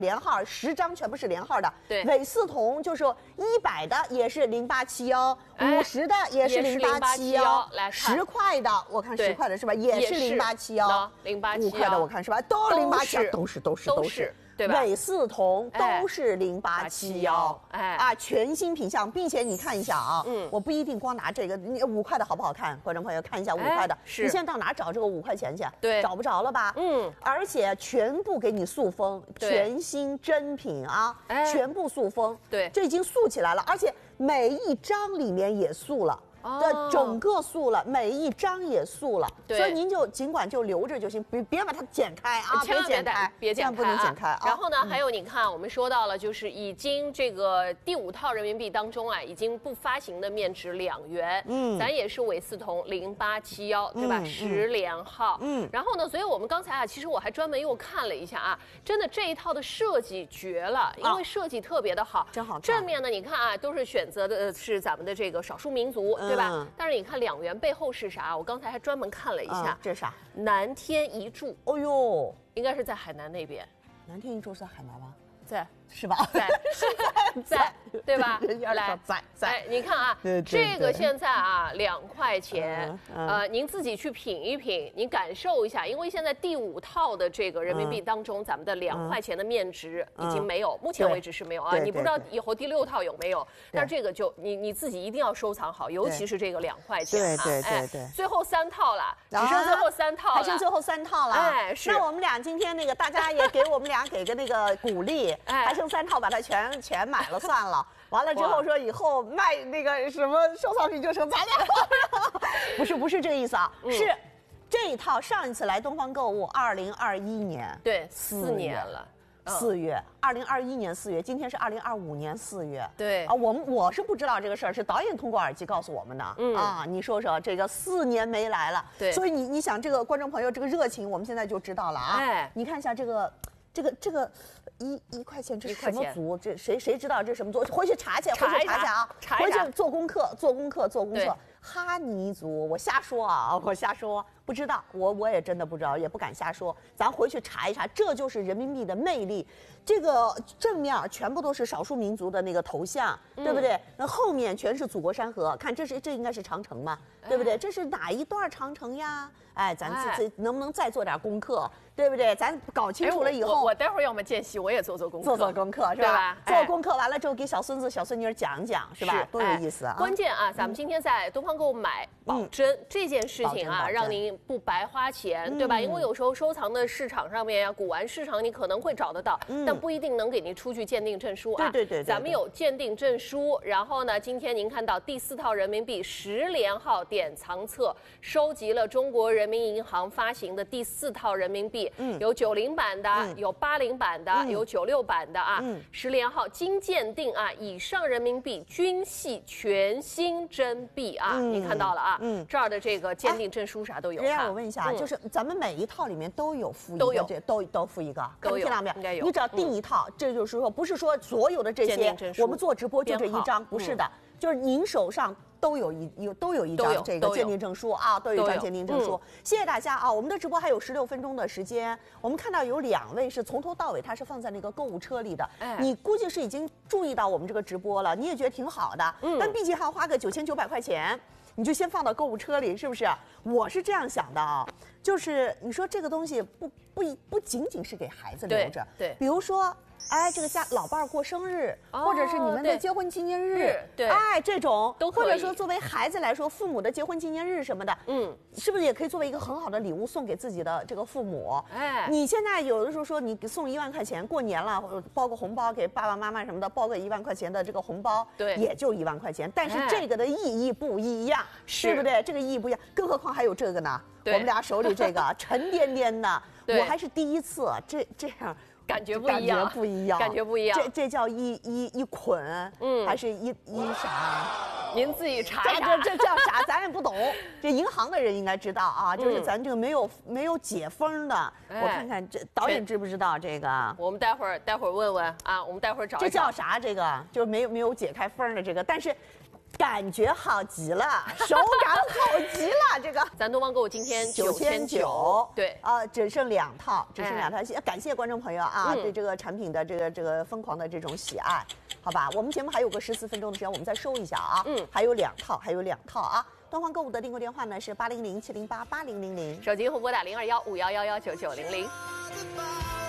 连号，10张全部是连号的。 对， 韦四彤就是100的也是0871，50的也是0871， 来看 10块的，我看10块的是吧？也是0871，5块的我看是吧？都是0871，都是。 对吧？ 韦四彤都是0871，全新品相，并且你看一下啊，我不一定光拿这个，你5块的好不好看？观众朋友看一下5块的，你现在到哪找这个5块钱去？ 对， 找不着了吧？而且全部给你塑封，全新真品啊，全部塑封， 对， 这已经塑起来了，而且每一张里面也塑了。整个塑了，每一张也塑了，所以您就尽管就留着就行，别把它剪开啊， 千万别剪开， 不能剪开啊。 然后呢，还有你看，我们说到了，就是已经这个第5套人民币当中啊，已经不发行的面值2元，咱也是韦四彤0871，对吧？10连号，然后呢，所以我们刚才啊，其实我还专门又看了一下啊，真的这一套的设计绝了，因为设计特别的好， 真好看。 正面呢，你看啊，都是选择的是咱们的这个少数民族。对吧？但是你看2元背后是啥？我刚才还专门看了一下， 这是啥？ 南天一柱。 哦呦， 应该是在海南那边。 南天一柱是在海南吗？ 在。 是吧？ 在，对吧？ 来， 哎，你看啊，这个现在啊2块钱，您自己去品一品，您感受一下，因为现在第5套的这个人民币当中，咱们的2块钱的面值已经没有，目前为止是没有啊，你不知道以后第6套有没有，但是这个就你自己一定要收藏好，尤其是这个2块钱啊， 对， 最后3套了，只剩最后3套了， 还剩最后3套了， 哎，是。 那我们俩今天那个大家也给我们俩给个那个鼓励，还剩3套，把它全买了算了。完了之后说以后卖那个什么收藏品就成咱俩，不是这个意思啊，是这一套上一次来东方购物2021年， 对，4年了。 4月，2021年4月，今天是2025年4月。 对啊，我是不知道这个事儿，是导演通过耳机告诉我们的。啊，你说说这个4年没来了， 对， 所以你想这个观众朋友这个热情，我们现在就知道了啊。哎，你看一下这个1块钱，这是什么族？这谁知道这是什么族？回去查去，回去查去啊！回去做功课。哈尼族，我瞎说啊，不知道，我也真的不知道，也不敢瞎说。咱回去查一查，这就是人民币的魅力。这个正面全部都是少数民族的那个头像，对不对？那后面全是祖国山河，看这应该是长城嘛，对不对？这是哪一段长城呀？哎，咱自己能不能再做点功课，对不对？咱搞清楚了以后， 我待会儿要么间隙我也做功课， 做功课是吧？做功课完了之后给小孙子小孙女讲讲，是吧？多有意思啊！ 关键啊，咱们今天在东方购物买保真这件事情啊，让您不白花钱，对吧？因为有时候收藏的市场上面呀，古玩市场你可能会找得到，但不一定能给您出具鉴定证书啊。 对， 咱们有鉴定证书。然后呢，今天您看到第4套人民币10连号典藏册，收集了中国人民银行发行的第4套人民币，有90版的，有80版的，有96版的啊。10连号经鉴定啊，以上人民币均系全新真币啊。你看到了啊？这儿的这个鉴定证书啥都有。 我问一下，就是咱们每一套里面都有附一个，都附一个， 都有， 应该有。你只要订一套，这就是说不是说所有的这些我们做直播就这一张，不是的，就是您手上都有一张这个鉴定证书啊，都有一张鉴定证书。谢谢大家啊！我们的直播还有16分钟的时间，我们看到有2位是从头到尾他是放在那个购物车里的，你估计是已经注意到我们这个直播了，你也觉得挺好的，但毕竟还要花个9900块钱。你就先放到购物车里，是不是？我是这样想的啊，就是你说这个东西不仅仅是给孩子留着， 对， 比如说。哎，这个家老伴儿过生日，或者是你们的结婚纪念日， 对， 哎，这种都可以。 或者说作为孩子来说，父母的结婚纪念日什么的，是不是也可以作为一个很好的礼物送给自己的这个父母？哎，你现在有的时候说你送1万块钱，过年了包个红包给爸爸妈妈什么的，包个1万块钱的这个红包， 对， 也就1万块钱，但是这个的意义不一样，对不对？这个意义不一样，更何况还有这个呢？我们俩手里这个沉甸甸的，我还是第一次这样。 感觉不一样，感觉不一样。 这叫一捆，还是一啥？ 您自己查一查。 这叫啥？咱也不懂。这银行的人应该知道啊，就是咱这个没有解封的。我看看这导演知不知道这个？ 我们待会儿问问啊，我们待会儿找。 这叫啥？这个就是没有解开封的这个，但是。 感觉好极了，手感好极了，这个。 咱东方购物今天9900，对啊，只剩2套，只剩2套。感谢观众朋友啊，对这个产品的这个疯狂的这种喜爱，好吧？我们节目还有个14分钟的时间，我们再收一下啊。还有2套，还有2套啊。东方购物的订购电话呢是800-708-8000， 手机后拨打021511199900。